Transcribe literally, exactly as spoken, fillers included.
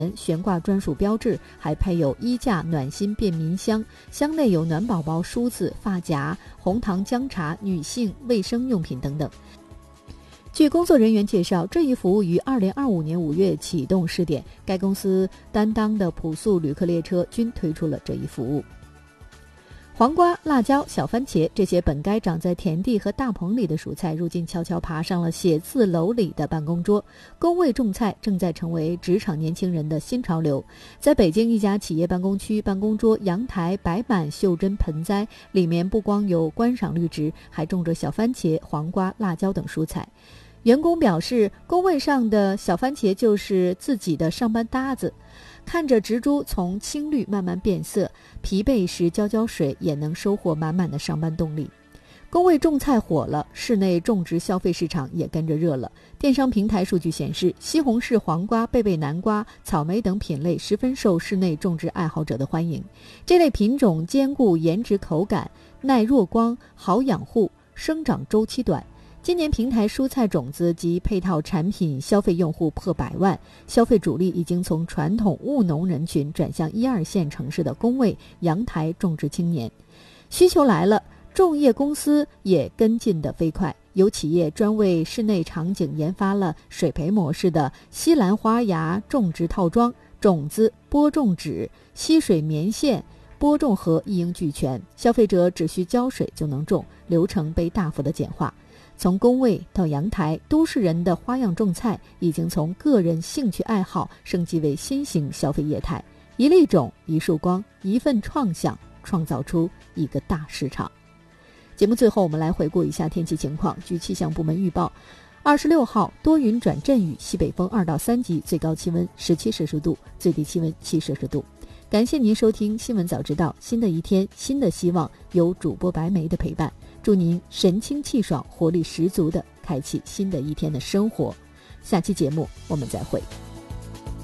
悬挂专属标志，还配有衣架、暖心便民箱，箱内有暖宝宝梳子、发夹、红糖姜茶、女性卫生用品等等。据工作人员介绍，这一服务于二零二五年五月启动试点，该公司担当的朴素旅客列车均推出了这一服务。黄瓜、辣椒、小番茄这些本该长在田地和大棚里的蔬菜，如今悄悄爬上了写字楼里的办公桌。工位种菜正在成为职场年轻人的新潮流。在北京一家企业办公区，办公桌阳台摆满袖珍盆栽，里面不光有观赏绿植，还种着小番茄、黄瓜、辣椒等蔬菜。员工表示，工位上的小番茄就是自己的上班搭子，看着植株从青绿慢慢变色，疲惫时浇浇水也能收获满满的上班动力。工位种菜火了，室内种植消费市场也跟着热了。电商平台数据显示，西红柿、黄瓜、贝贝南瓜、草莓等品类十分受室内种植爱好者的欢迎。这类品种兼顾颜值口感、耐弱光、好养护、生长周期短。今年平台蔬菜种子及配套产品消费用户破百万，消费主力已经从传统务农人群转向一二线城市的工位、阳台种植青年。需求来了，种业公司也跟进得飞快，有企业专为室内场景研发了水培模式的西兰花芽种植套装，种子、播种纸、吸水棉线、播种盒一应俱全，消费者只需浇水就能种，流程被大幅的简化。从工位到阳台，都市人的花样种菜已经从个人兴趣爱好升级为新型消费业态。一粒种，一束光，一份创想，创造出一个大市场。节目最后，我们来回顾一下天气情况。据气象部门预报，二十六号多云转阵雨，西北风二到三级，最高气温十七摄氏度，最低气温七摄氏度。感谢您收听新闻早知道，新的一天，新的希望，有主播白梅的陪伴。祝您神清气爽、活力十足地开启新的一天的生活。下期节目我们再会。